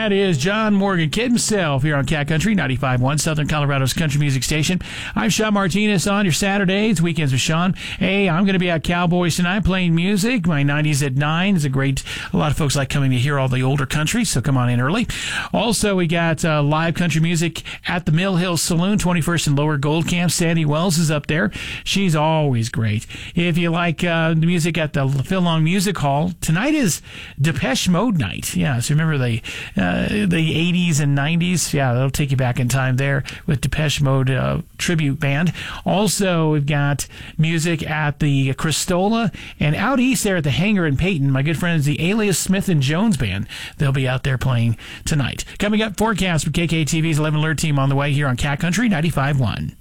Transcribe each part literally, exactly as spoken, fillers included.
That is John Morgan, Kid himself, here on Cat Country ninety-five point one, Southern Colorado's country music station. I'm Sean Martinez on your Saturdays, weekends with Sean. Hey, I'm going to be at Cowboys tonight playing music. My nineties at nine is a great, a lot of folks like coming to hear all the older country, so come on in early. Also, we got uh, live country music at the Mill Hill Saloon, twenty-first and Lower Gold Camp. Sandy Wells is up there. She's always great. If you like uh, the music at the Phil Long Music Hall, tonight is Depeche Mode night. Yeah, so remember the uh, the eighties and nineties. Yeah, that'll take you back in time there with Depeche Mode uh, tribute band. Also, we've got music at the Cristola, and out east there at the Hangar in Peyton, my good friends, the Alias Smith and Jones Band. They'll be out there playing tonight. Coming up, forecast for K K T V's eleven Alert Team on the way here on Cat Country ninety-five point one.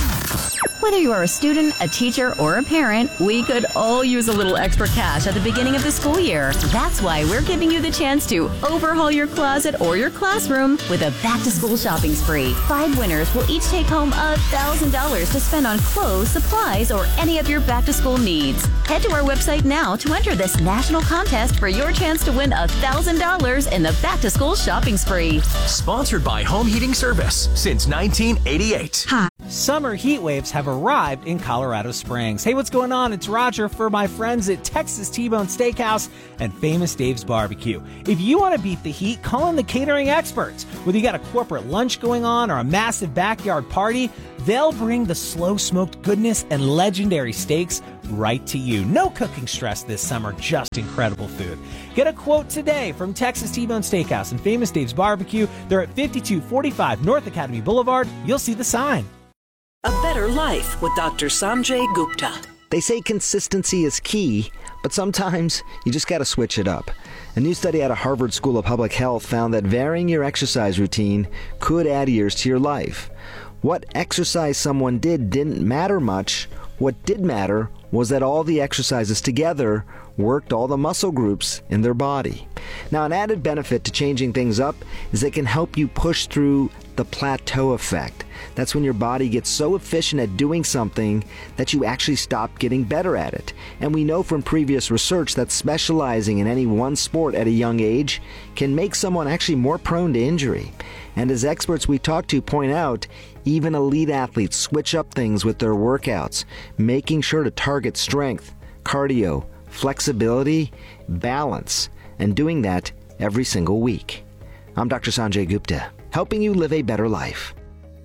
Whether you are a student, a teacher, or a parent, we could all use a little extra cash at the beginning of the school year. That's why we're giving you the chance to overhaul your closet or your classroom with a back-to-school shopping spree. Five winners will each take home one thousand dollars to spend on clothes, supplies, or any of your back-to-school needs. Head to our website now to enter this national contest for your chance to win one thousand dollars in the back-to-school shopping spree. Sponsored by Home Heating Service since nineteen eighty-eight. Hi. Summer heat waves have arrived in Colorado Springs. Hey, what's going on? It's Roger for my friends at Texas T-Bone Steakhouse and Famous Dave's Barbecue. If you want to beat the heat, call in the catering experts. Whether you got a corporate lunch going on or a massive backyard party, they'll bring the slow-smoked goodness and legendary steaks right to you. No cooking stress this summer, just incredible food. Get a quote today from Texas T-Bone Steakhouse and Famous Dave's Barbecue. They're at fifty-two forty-five North Academy Boulevard. You'll see the sign. A Better Life with Doctor Sanjay Gupta. They say consistency is key, but sometimes you just got to switch it up. A new study out of Harvard School of Public Health found that varying your exercise routine could add years to your life. What exercise someone did didn't matter much. What did matter was that all the exercises together worked all the muscle groups in their body. Now, an added benefit to changing things up is it can help you push through the plateau effect. That's when your body gets so efficient at doing something that you actually stop getting better at it. And we know from previous research that specializing in any one sport at a young age can make someone actually more prone to injury. And as experts we talk to point out, even elite athletes switch up things with their workouts, making sure to target strength, cardio, flexibility, balance, and doing that every single week. I'm Doctor Sanjay Gupta, helping you live a better life.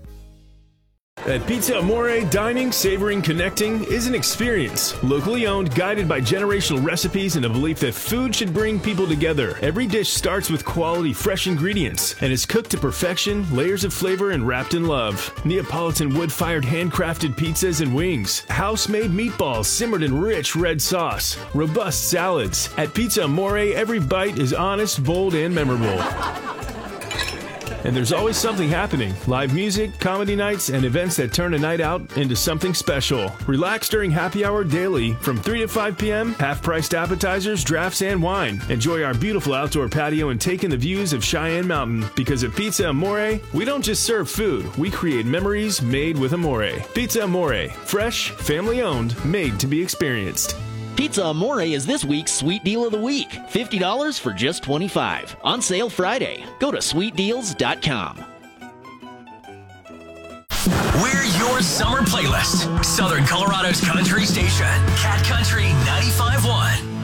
At Pizza Amore, dining, savoring, connecting is an experience. Locally owned, guided by generational recipes and a belief that food should bring people together. Every dish starts with quality, fresh ingredients and is cooked to perfection, layers of flavor, and wrapped in love. Neapolitan wood-fired handcrafted pizzas and wings. House-made meatballs simmered in rich red sauce. Robust salads. At Pizza Amore, every bite is honest, bold, and memorable. And there's always something happening. Live music, comedy nights, and events that turn a night out into something special. Relax during happy hour daily from three to five p.m., half-priced appetizers, drafts, and wine. Enjoy our beautiful outdoor patio and take in the views of Cheyenne Mountain. Because at Pizza Amore, we don't just serve food, we create memories made with Amore. Pizza Amore, fresh, family-owned, made to be experienced. Pizza Amore is this week's Sweet Deal of the Week. fifty dollars for just twenty-five dollars. On sale Friday. Go to sweet deals dot com. We're your summer playlist. Southern Colorado's country station. Cat Country ninety-five point one.